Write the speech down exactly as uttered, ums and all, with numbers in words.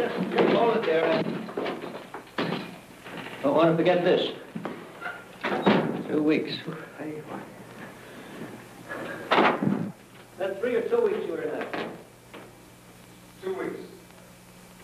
Just hold it there. Don't want to forget this. Two weeks. That's three or two weeks you were in that.